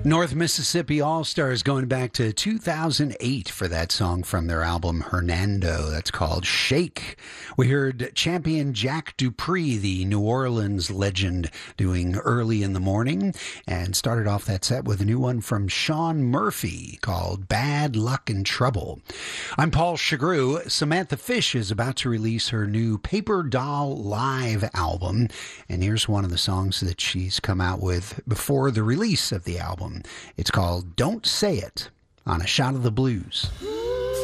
North Mississippi All-Stars going back to 2008 for that song from their album Hernando. That's called Shake. We heard champion Jack Dupree, the New Orleans legend, doing Early in the Morning, and started off that set with a new one from Sean Murphy called Bad Luck and Trouble. I'm Paul Chagru. Samantha Fish is about to release her new Paper Doll Live album, and here's one of the songs that she's come out with before the release of the album. It's called Don't Say It on A Shot of the Blues.